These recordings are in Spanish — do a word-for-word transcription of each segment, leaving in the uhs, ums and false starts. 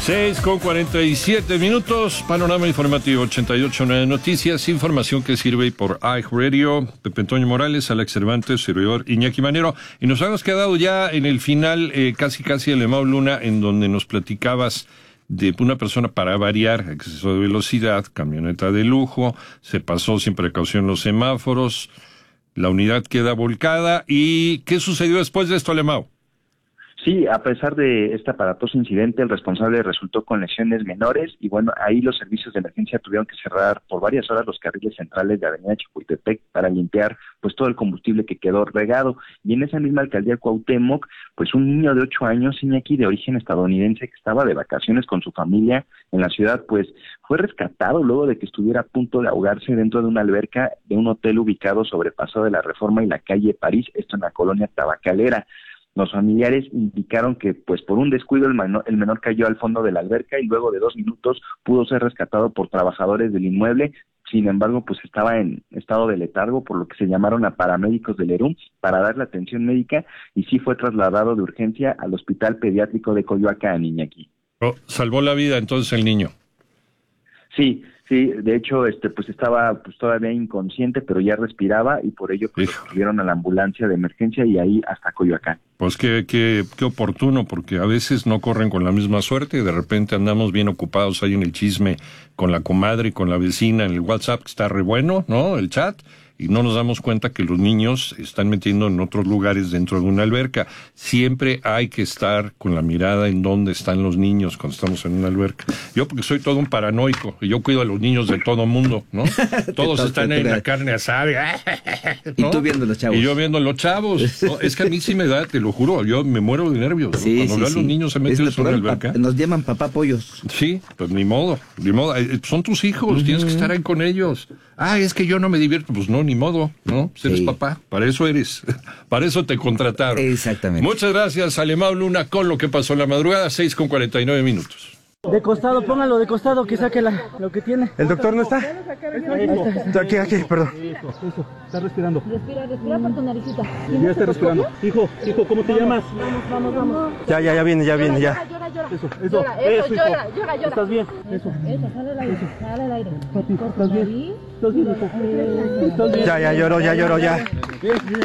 seis con cuarenta y siete minutos, panorama informativo ochenta y ocho punto nueve Noticias, información que sirve por iHeartRadio. Pepe Antonio Morales, Alex Cervantes, servidor Iñaki Manero, y nos hemos quedado ya en el final, eh, casi casi de Alemão Luna, en donde nos platicabas de una persona, para variar, exceso de velocidad, camioneta de lujo, se pasó sin precaución los semáforos, la unidad queda volcada. ¿Y qué sucedió después de esto, Alemão? Sí, a pesar de este aparatoso incidente, el responsable resultó con lesiones menores y bueno, ahí los servicios de emergencia tuvieron que cerrar por varias horas los carriles centrales de Avenida Chapultepec para limpiar pues todo el combustible que quedó regado. Y en esa misma alcaldía Cuauhtémoc, pues un niño de ocho años, Iñaki, de origen estadounidense, que estaba de vacaciones con su familia en la ciudad, pues fue rescatado luego de que estuviera a punto de ahogarse dentro de una alberca de un hotel ubicado sobre Paseo de la Reforma y la calle París, esto en la colonia Tabacalera. Los familiares indicaron que, pues, por un descuido el menor, el menor cayó al fondo de la alberca y luego de dos minutos pudo ser rescatado por trabajadores del inmueble. Sin embargo, pues estaba en estado de letargo, por lo que se llamaron a paramédicos del ERUM para darle atención médica y sí fue trasladado de urgencia al Hospital Pediátrico de Coyoacán, Iñaki. Oh, salvó la vida entonces el niño. Sí, sí, de hecho, este, pues estaba pues todavía inconsciente, pero ya respiraba y por ello pues, lo subieron a la ambulancia de emergencia y ahí hasta Coyoacán. Pues qué, qué, qué oportuno, porque a veces no corren con la misma suerte y de repente andamos bien ocupados ahí en el chisme con la comadre y con la vecina en el WhatsApp, que está re bueno, ¿no? El chat. Y no nos damos cuenta que los niños están metiendo en otros lugares dentro de una alberca. Siempre hay que estar con la mirada en dónde están los niños cuando estamos en una alberca. Yo, porque soy todo un paranoico, y yo cuido a los niños de todo mundo, ¿no? Todos están ahí en la carne asada, ¿no? Y tú viendo los chavos. Y yo viendo los chavos. No, es que a mí sí me da, te lo juro, yo me muero de nervios, ¿no? Sí, Cuando sí, veo a sí. los niños se meten en una alberca. Nos llaman papá pollos. Sí, pues ni modo, ni modo. Son tus hijos, uh-huh. Tienes que estar ahí con ellos. Ah, es que yo no me divierto. Pues no, ni modo, ¿no? Pues eres sí. papá, para eso eres. Para eso te contrataron. Exactamente. Muchas gracias, Alemão Luna, con lo que pasó en la madrugada, seis con cuarenta y nueve minutos. De costado, póngalo de costado, que saque la, lo que tiene. ¿El doctor no está? Está aquí, aquí, perdón. Eso, eso, está respirando. Respira, respira por tu naricita. Ya está respirando. Hijo, hijo, ¿cómo te llamas? Vamos, vamos, vamos. Ya, ya, ya viene, ya viene, ya. Llora, llora, Eso, llora. eso, Llora, eso, eso, llora, hijo. llora, llora. ¿Estás bien? Eso, eso, sale el aire, sale el aire. Papi, ¿estás bien? ¿Estás bien, hijo? ¿Estás bien? Ya, ya lloró, ya lloró, ya. Bien, bien.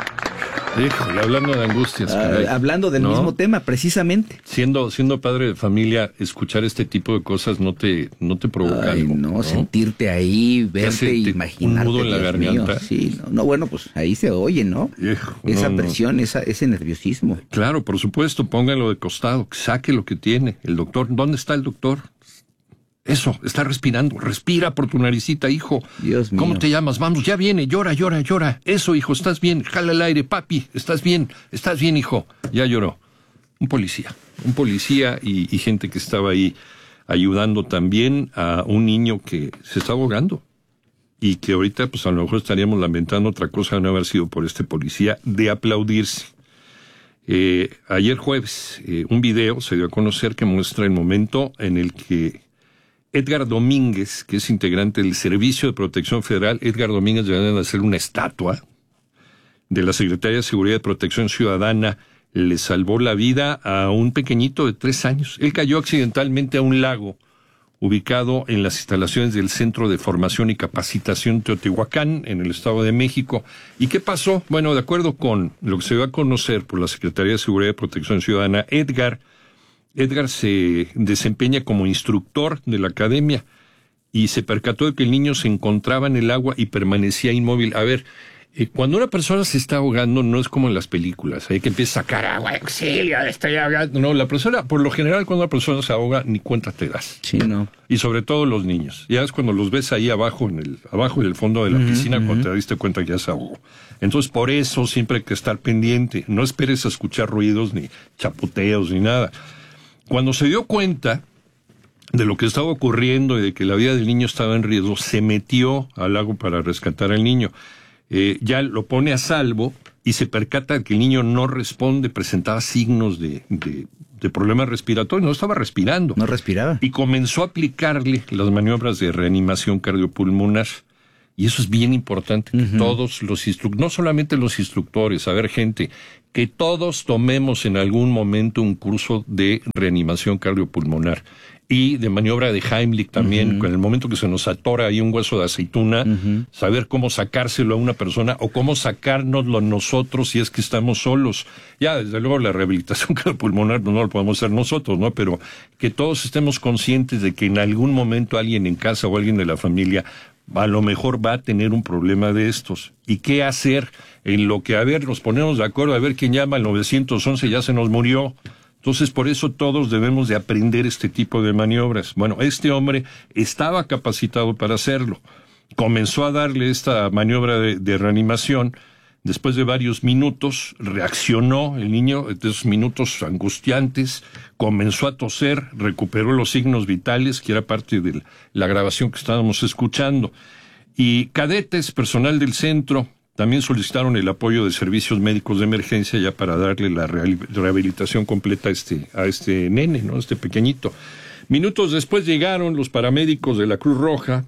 Híjole, hablando de angustias, caray. Ah, hablando del ¿no? mismo tema, precisamente. Siendo siendo padre de familia, escuchar este tipo de cosas no te no te provoca Ay, algo, no, ¿no? sentirte ahí, verte, imaginarte. Un nudo en la Dios garganta. Mío, sí, no, no, bueno, pues ahí se oye, ¿no? Hijo, esa no, presión, no. Esa, ese nerviosismo. Claro, por supuesto, póngalo de costado, saque lo que tiene. El doctor, ¿dónde está el doctor? Eso, está respirando. Respira por tu naricita, hijo. Dios mío. ¿Cómo te llamas? Vamos, ya viene, llora, llora, llora. Eso, hijo, estás bien. Jala el aire, papi. Estás bien, estás bien, hijo. Ya lloró. Un policía, un policía y, y gente que estaba ahí ayudando también a un niño que se está ahogando. Y que ahorita, pues a lo mejor estaríamos lamentando otra cosa de no haber sido por este policía, de aplaudirse. Eh, ayer jueves, eh, un video se dio a conocer que muestra el momento en el que Edgar Domínguez, que es integrante del Servicio de Protección Federal, Edgar Domínguez debe de hacer una estatua de la Secretaría de Seguridad y Protección Ciudadana, le salvó la vida a un pequeñito de tres años. Él cayó accidentalmente a un lago ubicado en las instalaciones del Centro de Formación y Capacitación Teotihuacán, en el Estado de México. ¿Y qué pasó? Bueno, de acuerdo con lo que se dio a conocer por la Secretaría de Seguridad y Protección Ciudadana, Edgar Edgar se desempeña como instructor de la academia y se percató de que el niño se encontraba en el agua y permanecía inmóvil. A ver, eh, cuando una persona se está ahogando no es como en las películas, hay que empieza a sacar agua, auxilio, estoy ahogando. No, la persona, por lo general, cuando una persona se ahoga, ni cuenta te das. Sí, no. Y sobre todo los niños. Ya es cuando los ves ahí abajo, en el abajo del fondo de la uh-huh, piscina, uh-huh. cuando te diste cuenta que ya se ahogó. Entonces, por eso siempre hay que estar pendiente. No esperes a escuchar ruidos, ni chapoteos, ni nada. Cuando se dio cuenta de lo que estaba ocurriendo y de que la vida del niño estaba en riesgo, se metió al lago para rescatar al niño. Eh, ya lo pone a salvo y se percata de que el niño no responde, presentaba signos de, de, de problemas respiratorios, no estaba respirando. No respiraba. Y comenzó a aplicarle las maniobras de reanimación cardiopulmonar. Y eso es bien importante, que Uh-huh. todos los instructores, no solamente los instructores, a ver, gente, que todos tomemos en algún momento un curso de reanimación cardiopulmonar y de maniobra de Heimlich también, Uh-huh. en el momento que se nos atora ahí un hueso de aceituna, Uh-huh. saber cómo sacárselo a una persona o cómo sacárnoslo nosotros si es que estamos solos. Ya, desde luego, la rehabilitación cardiopulmonar no, no lo podemos hacer nosotros, ¿no? Pero que todos estemos conscientes de que en algún momento alguien en casa o alguien de la familia a lo mejor va a tener un problema de estos. ¿Y qué hacer? En lo que, a ver, nos ponemos de acuerdo, a ver quién llama al nueve once, ya se nos murió. Entonces, por eso todos debemos de aprender este tipo de maniobras. Bueno, este hombre estaba capacitado para hacerlo. Comenzó a darle esta maniobra de, de reanimación. Después de varios minutos, reaccionó el niño, de esos minutos angustiantes, comenzó a toser, recuperó los signos vitales, que era parte de la grabación que estábamos escuchando. Y cadetes, personal del centro, también solicitaron el apoyo de servicios médicos de emergencia ya para darle la rehabilitación completa a este, a este nene, ¿no? A este pequeñito. Minutos después llegaron los paramédicos de la Cruz Roja.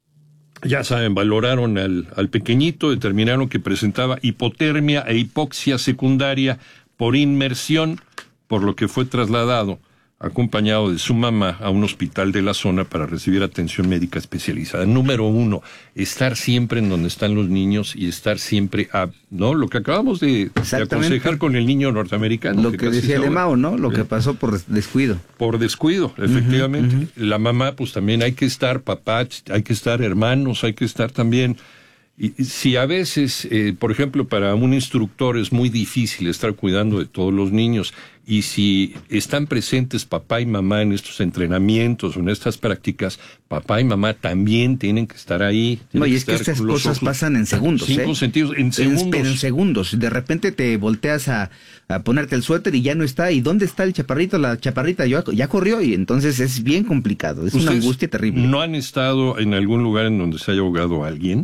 Ya saben, valoraron al, al pequeñito, determinaron que presentaba hipotermia e hipoxia secundaria por inmersión, por lo que fue trasladado, acompañado de su mamá, a un hospital de la zona para recibir atención médica especializada. Número uno, estar siempre en donde están los niños y estar siempre a, ¿no? Lo que acabamos de, de aconsejar con el niño norteamericano. Lo que, que decía el Emao, ¿no? Lo ¿Eh? que pasó por descuido. Por descuido, efectivamente. Uh-huh, uh-huh. La mamá, pues también hay que estar, papá, hay que estar hermanos, hay que estar también. Y, y si a veces, eh, por ejemplo, para un instructor es muy difícil estar cuidando de todos los niños, y si están presentes papá y mamá en estos entrenamientos o en estas prácticas, papá y mamá también tienen que estar ahí. No, y que es que estas cosas pasan en segundos. Cinco ¿eh? sentidos, en segundos. En, pero en segundos. De repente te volteas a, a ponerte el suéter y ya no está. ¿Y dónde está el chaparrito? La chaparrita ya, ya corrió, y entonces es bien complicado. Es una angustia terrible. ¿No han estado en algún lugar en donde se haya ahogado a alguien?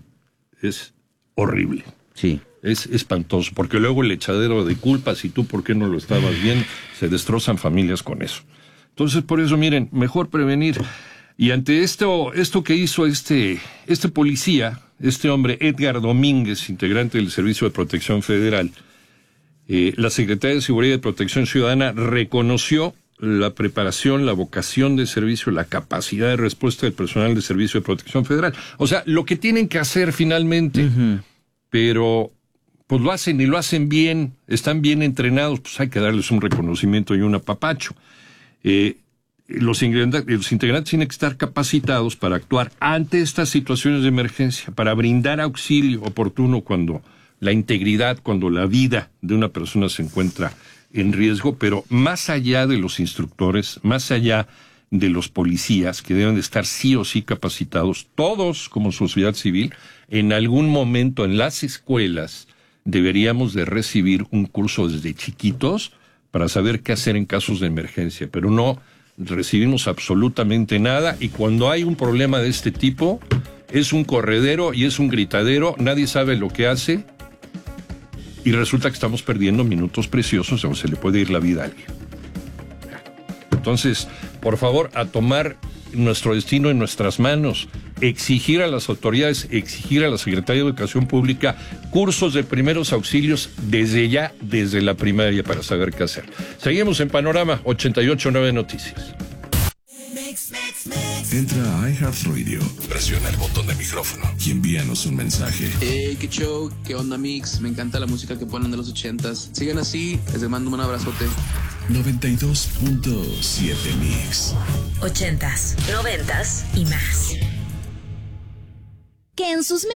Es horrible. Sí. Es espantoso, porque luego el echadero de culpas, y tú por qué no lo estabas viendo, se destrozan familias con eso. Entonces, por eso, miren, mejor prevenir. Y ante esto, esto que hizo este, este policía, este hombre, Edgar Domínguez, integrante del Servicio de Protección Federal, eh, la Secretaría de Seguridad y Protección Ciudadana reconoció la preparación, la vocación de servicio, la capacidad de respuesta del personal de Servicio de Protección Federal. O sea, lo que tienen que hacer finalmente, uh-huh. pero pues lo hacen y lo hacen bien, están bien entrenados, pues hay que darles un reconocimiento y un apapacho. Eh, los, integrantes, los integrantes tienen que estar capacitados para actuar ante estas situaciones de emergencia, para brindar auxilio oportuno cuando la integridad, cuando la vida de una persona se encuentra en riesgo, pero más allá de los instructores, más allá de los policías, que deben de estar sí o sí capacitados, todos como sociedad civil, en algún momento en las escuelas deberíamos de recibir un curso desde chiquitos para saber qué hacer en casos de emergencia, pero no recibimos absolutamente nada, y cuando hay un problema de este tipo, es un corredero y es un gritadero, nadie sabe lo que hace, y resulta que estamos perdiendo minutos preciosos donde se le puede ir la vida a alguien. Entonces, por favor, a tomar nuestro destino en nuestras manos, exigir a las autoridades, exigir a la Secretaría de Educación Pública cursos de primeros auxilios desde ya, desde la primaria, para saber qué hacer. Seguimos en Panorama ochenta y ocho punto nueve Noticias. Entra a iHeartRadio, presiona el botón de micrófono y envíanos un mensaje. Hey, qué show, qué onda, Mix. Me encanta la música que ponen de los ochentas. Sigan así, les mando un abrazote. noventa y dos punto siete Mix. Ochentas, noventas y más. Que en sus